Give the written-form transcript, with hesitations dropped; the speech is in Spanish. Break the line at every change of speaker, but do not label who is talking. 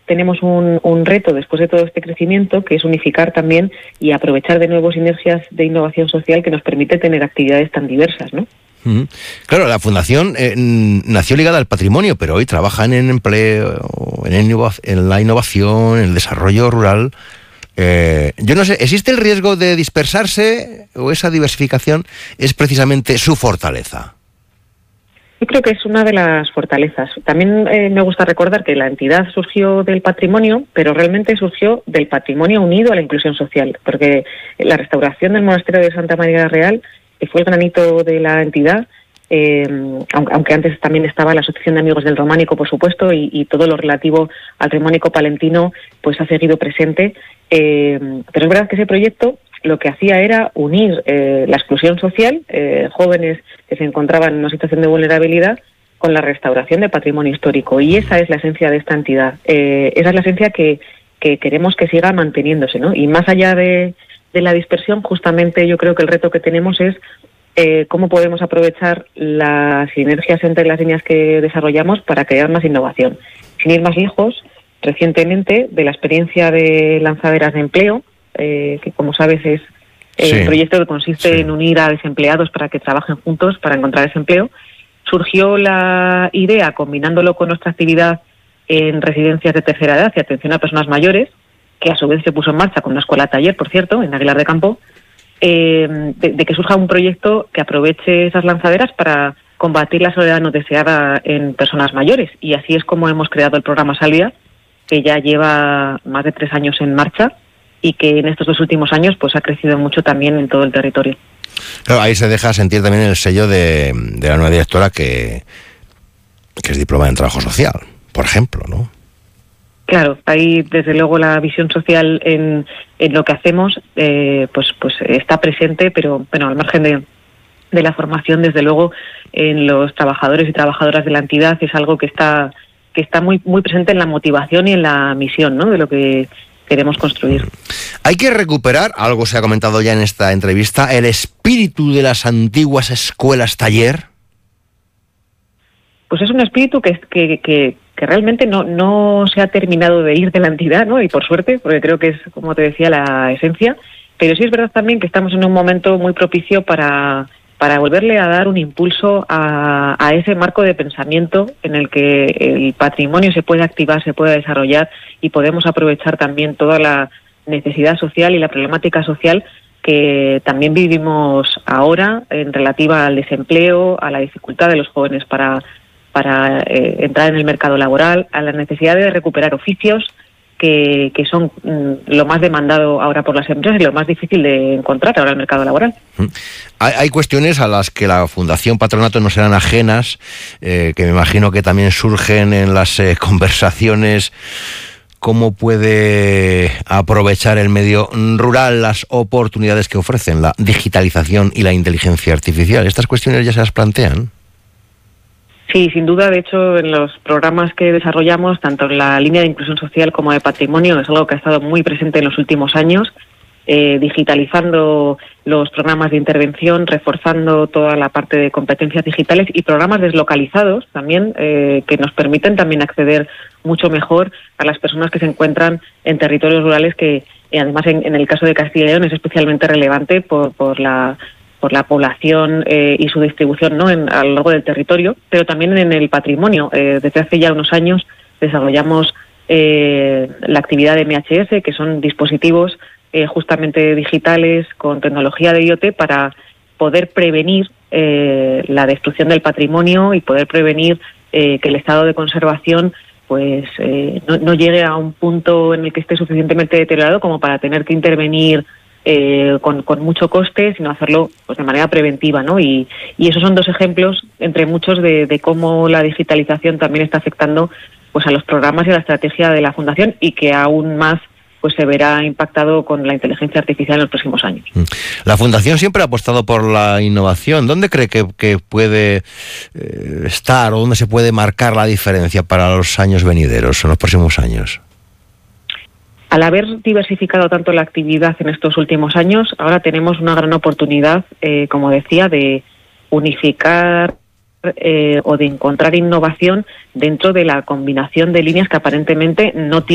tenemos un reto después de todo este crecimiento, que es unificar también y aprovechar de nuevo sinergias de innovación social que nos permite tener actividades tan diversas, ¿no?
Claro, la Fundación nació ligada al patrimonio, pero hoy trabaja en empleo, en la innovación, en el desarrollo rural. Yo no sé, ¿existe el riesgo de dispersarse o esa diversificación es precisamente su fortaleza?
Yo creo que es una de las fortalezas. También me gusta recordar que la entidad surgió del patrimonio, pero realmente surgió del patrimonio unido a la inclusión social, porque la restauración del monasterio de Santa María la Real, que fue el granito de la entidad, aunque antes también estaba la Asociación de Amigos del Románico, por supuesto, y todo lo relativo al románico palentino, pues ha seguido presente. Pero es verdad que ese proyecto lo que hacía era unir la exclusión social, jóvenes que se encontraban en una situación de vulnerabilidad, con la restauración del patrimonio histórico. Y esa es la esencia de esta entidad. Esa es la esencia que queremos que siga manteniéndose, ¿no? Y más allá de la dispersión, justamente yo creo que el reto que tenemos es cómo podemos aprovechar las sinergias entre las líneas que desarrollamos para crear más innovación. Sin ir más lejos, recientemente, de la experiencia de lanzaderas de empleo, que como sabes es un proyecto que consiste en unir a desempleados para que trabajen juntos para encontrar desempleo, surgió la idea, combinándolo con nuestra actividad en residencias de tercera edad y atención a personas mayores, que a su vez se puso en marcha con una escuela taller, por cierto, en Aguilar de Campo, de que surja un proyecto que aproveche esas lanzaderas para combatir la soledad no deseada en personas mayores. Y así es como hemos creado el programa Salvia, que ya lleva más de 3 años en marcha y que en estos 2 últimos años pues ha crecido mucho también en todo el territorio.
Claro, ahí se deja sentir también el sello de la nueva directora que es diplomada en trabajo social, por ejemplo, ¿no?
Claro, ahí desde luego la visión social en lo que hacemos pues está presente, pero al margen de la formación, desde luego en los trabajadores y trabajadoras de la entidad es algo que está muy muy presente en la motivación y en la misión, ¿no?, de lo que queremos construir.
Hay que recuperar, algo se ha comentado ya en esta entrevista, el espíritu de las antiguas escuelas taller.
Pues es un espíritu que realmente no se ha terminado de ir de la entidad, ¿no? Y por suerte, porque creo que es, como te decía, la esencia. Pero sí es verdad también que estamos en un momento muy propicio para volverle a dar un impulso a ese marco de pensamiento en el que el patrimonio se puede activar, se puede desarrollar y podemos aprovechar también toda la necesidad social y la problemática social que también vivimos ahora en relativa al desempleo, a la dificultad de los jóvenes para entrar en el mercado laboral, a la necesidad de recuperar oficios que son lo más demandado ahora por las empresas y lo más difícil de encontrar ahora en el mercado laboral.
Hay cuestiones a las que la Fundación Patronato no serán ajenas, que me imagino que también surgen en las conversaciones. ¿Cómo puede aprovechar el medio rural las oportunidades que ofrecen la digitalización y la inteligencia artificial? ¿Estas cuestiones ya se las plantean?
Sí, sin duda. De hecho, en los programas que desarrollamos, tanto en la línea de inclusión social como de patrimonio, es algo que ha estado muy presente en los últimos años, digitalizando los programas de intervención, reforzando toda la parte de competencias digitales y programas deslocalizados también, que nos permiten también acceder mucho mejor a las personas que se encuentran en territorios rurales, que además en el caso de Castilla y León es especialmente relevante por la población y su distribución, ¿no?, a lo largo del territorio, pero también en el patrimonio. Desde hace ya unos años desarrollamos la actividad de MHS, que son dispositivos justamente digitales con tecnología de IoT para poder prevenir la destrucción del patrimonio y poder prevenir que el estado de conservación pues no llegue a un punto en el que esté suficientemente deteriorado como para tener que intervenir con mucho coste, sino hacerlo pues de manera preventiva, ¿no? Y esos son 2 ejemplos entre muchos de cómo la digitalización también está afectando pues a los programas y a la estrategia de la Fundación, y que aún más pues se verá impactado con la inteligencia artificial en los próximos años.
La Fundación siempre ha apostado por la innovación. ¿Dónde cree que puede estar o dónde se puede marcar la diferencia para los años venideros, en los próximos años?
Al haber diversificado tanto la actividad en estos últimos años, ahora tenemos una gran oportunidad, como decía, de unificar o de encontrar innovación dentro de la combinación de líneas que aparentemente no tienen